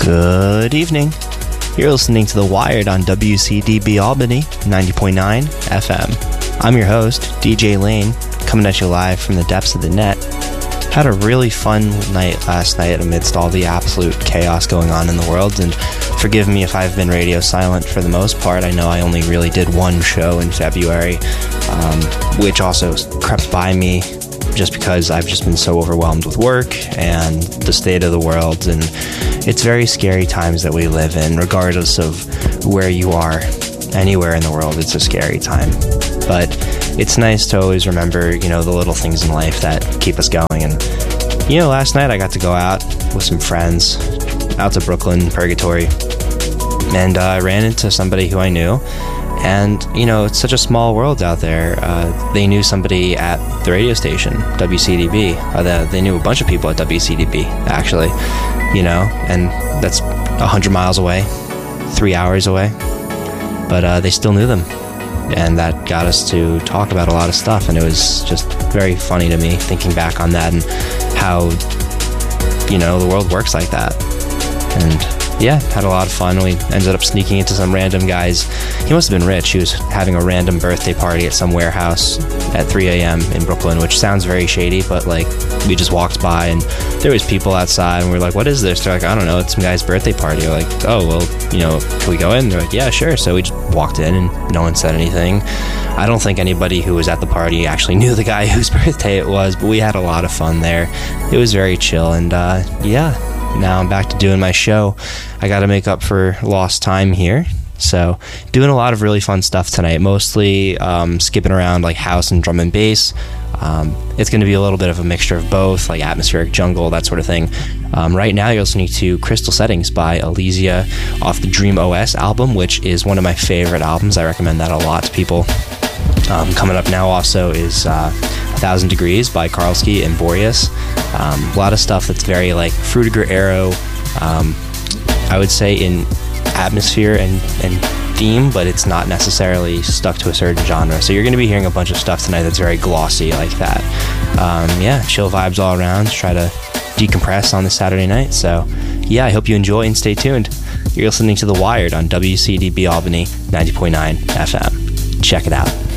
Good evening. You're listening to The Wired on WCDB Albany, 90.9 FM. I'm your host, DJ Lane, coming at you live from the depths of the net. Had a really fun night last night amidst all the absolute chaos going on in the world, and forgive me if I've been radio silent for the most part. I know I only really did one show in February, which also crept by me just because I've just been so overwhelmed with work and the state of the world, and it's very scary times that we live in, regardless of where you are. Anywhere in the world, it's a scary time. But it's nice to always remember, the little things in life that keep us going. And, last night I got to go out with some friends, out to Brooklyn, Purgatory, and I ran into somebody who I knew. And, it's such a small world out there. They knew somebody at the radio station, WCDB. They knew a bunch of people at WCDB, actually, and that's 100 miles away, 3 hours away. But they still knew them. And that got us to talk about a lot of stuff. And it was just very funny to me thinking back on that and how, the world works like that. And yeah, had a lot of fun. We ended up sneaking into some random guy's. He must have been rich. He was having a random birthday party at some warehouse at 3 a.m. in Brooklyn, which sounds very shady, but we just walked by and there was people outside and we were like, what is this? They're like, I don't know, it's some guy's birthday party. We're like, oh, well, can we go in? They're like, yeah, sure. So we just walked in and no one said anything. I don't think anybody who was at the party actually knew the guy whose birthday it was, but we had a lot of fun there. It was very chill, and now I'm back to doing my show. I got to make up for lost time here. So doing a lot of really fun stuff tonight, mostly skipping around like house and drum and bass. It's going to be a little bit of a mixture of both, like atmospheric jungle, that sort of thing. Right now you're listening to Crystal Settings by Elysia off the Dream OS album, which is one of my favorite albums. I recommend that a lot to people. Coming up now also is 1,000 Degrees by Karlsky and Boreas. A lot of stuff that's very like Fruitiger Arrow, I would say in atmosphere and theme, but it's not necessarily stuck to a certain genre. So you're going to be hearing a bunch of stuff tonight that's very glossy like that. Chill vibes all around. Try to decompress on this Saturday night. So yeah, I hope you enjoy and stay tuned. You're listening to The Wired on WCDB Albany 90.9 FM. Check it out.